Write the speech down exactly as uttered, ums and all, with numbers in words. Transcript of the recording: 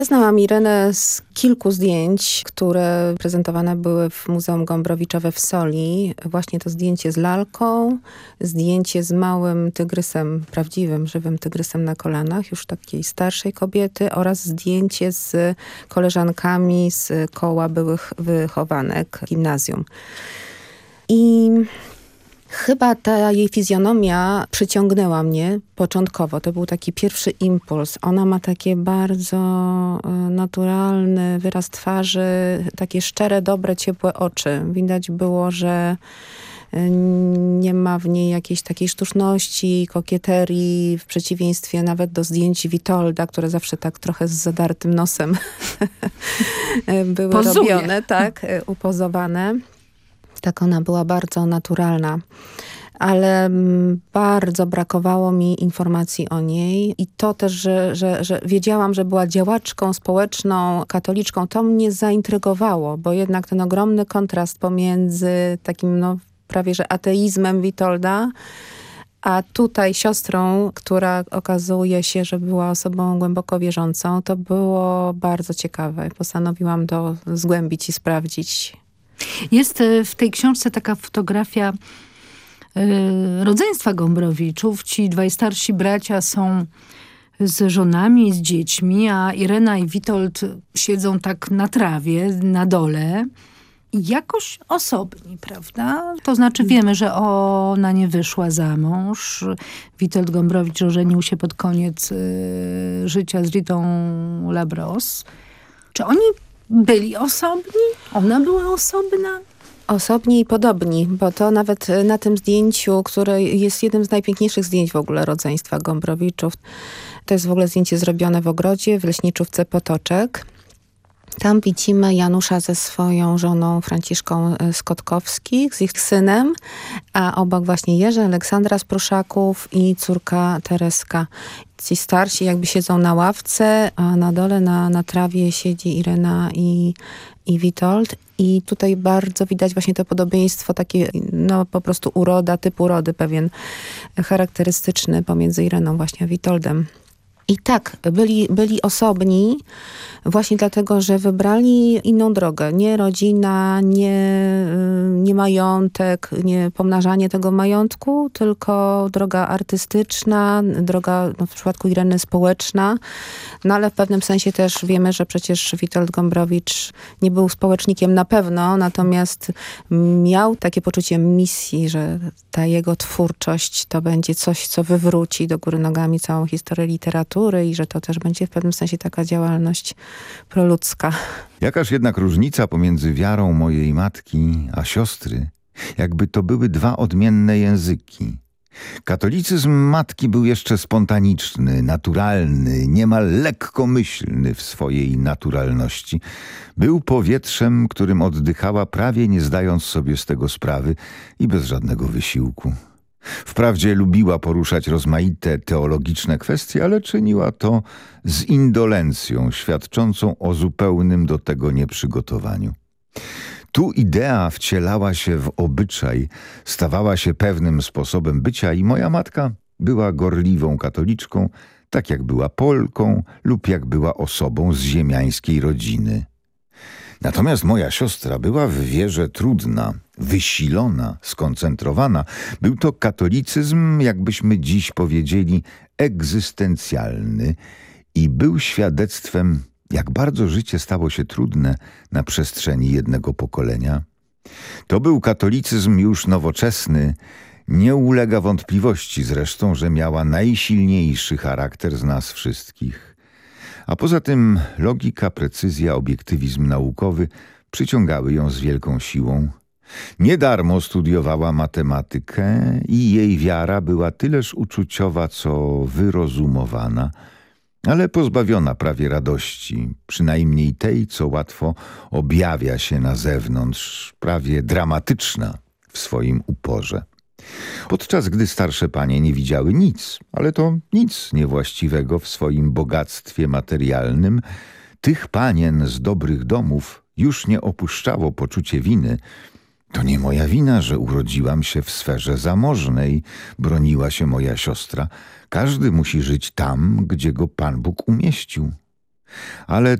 Znałam Irenę z kilku zdjęć, które prezentowane były w Muzeum Gombrowiczowe w Soli. Właśnie to zdjęcie z lalką, zdjęcie z małym tygrysem, prawdziwym, żywym tygrysem na kolanach, już takiej starszej kobiety, oraz zdjęcie z koleżankami z koła byłych wychowanek gimnazjum. I chyba ta jej fizjonomia przyciągnęła mnie początkowo. To był taki pierwszy impuls. Ona ma takie bardzo naturalny wyraz twarzy, takie szczere, dobre, ciepłe oczy. Widać było, że nie ma w niej jakiejś takiej sztuczności, kokieterii, w przeciwieństwie nawet do zdjęć Witolda, które zawsze tak trochę z zadartym nosem były Pozuje. robione, tak, upozowane. Tak, ona była bardzo naturalna, ale bardzo brakowało mi informacji o niej i to też, że, że, że wiedziałam, że była działaczką społeczną, katoliczką. To mnie zaintrygowało, bo jednak ten ogromny kontrast pomiędzy takim no, prawie że ateizmem Witolda, a tutaj siostrą, która okazuje się, że była osobą głęboko wierzącą, to było bardzo ciekawe. Postanowiłam to zgłębić i sprawdzić. Jest w tej książce taka fotografia y, rodzeństwa Gombrowiczów. Ci dwaj starsi bracia są z żonami, z dziećmi, a Irena i Witold siedzą tak na trawie, na dole. Jakoś osobni, prawda? To znaczy wiemy, że ona nie wyszła za mąż. Witold Gombrowicz ożenił się pod koniec y, życia z Ritą Labros. Czy oni byli osobni? Ona była osobna? Osobni i podobni, bo to nawet na tym zdjęciu, które jest jednym z najpiękniejszych zdjęć w ogóle rodzeństwa Gombrowiczów. To jest w ogóle zdjęcie zrobione w ogrodzie, w leśniczówce Potoczek. Tam widzimy Janusza ze swoją żoną Franciszką Skotkowskich, z ich synem, a obok właśnie Jerzy, Aleksandra z Pruszaków i córka Tereska. Ci starsi jakby siedzą na ławce, a na dole na, na trawie siedzi Irena i, i Witold. I tutaj bardzo widać właśnie to podobieństwo, takie no po prostu uroda, typ urody pewien charakterystyczny pomiędzy Ireną właśnie a Witoldem. I tak, byli, byli osobni właśnie dlatego, że wybrali inną drogę. Nie rodzina, nie, nie majątek, nie pomnażanie tego majątku, tylko droga artystyczna, droga no w przypadku Ireny społeczna. No ale w pewnym sensie też wiemy, że przecież Witold Gombrowicz nie był społecznikiem na pewno, natomiast miał takie poczucie misji, że ta jego twórczość to będzie coś, co wywróci do góry nogami całą historię literatury i że to też będzie w pewnym sensie taka działalność proludzka. Jakaż jednak różnica pomiędzy wiarą mojej matki a siostry, jakby to były dwa odmienne języki. Katolicyzm matki był jeszcze spontaniczny, naturalny, niemal lekkomyślny w swojej naturalności. Był powietrzem, którym oddychała prawie nie zdając sobie z tego sprawy i bez żadnego wysiłku. Wprawdzie lubiła poruszać rozmaite teologiczne kwestie, ale czyniła to z indolencją świadczącą o zupełnym do tego nieprzygotowaniu. Tu idea wcielała się w obyczaj, stawała się pewnym sposobem bycia i moja matka była gorliwą katoliczką, tak jak była Polką lub jak była osobą z ziemiańskiej rodziny. Natomiast moja siostra była w wierze trudna, wysilona, skoncentrowana. Był to katolicyzm, jakbyśmy dziś powiedzieli, egzystencjalny i był świadectwem, jak bardzo życie stało się trudne na przestrzeni jednego pokolenia. To był katolicyzm już nowoczesny. Nie ulega wątpliwości zresztą, że miała najsilniejszy charakter z nas wszystkich. A poza tym logika, precyzja, obiektywizm naukowy przyciągały ją z wielką siłą. Nie darmo studiowała matematykę i jej wiara była tyleż uczuciowa, co wyrozumowana, ale pozbawiona prawie radości, przynajmniej tej, co łatwo objawia się na zewnątrz, prawie dramatyczna w swoim uporze. Podczas gdy starsze panie nie widziały nic, ale to nic niewłaściwego w swoim bogactwie materialnym, tych panien z dobrych domów już nie opuszczało poczucie winy. To nie moja wina, że urodziłam się w sferze zamożnej, broniła się moja siostra. Każdy musi żyć tam, gdzie go Pan Bóg umieścił. Ale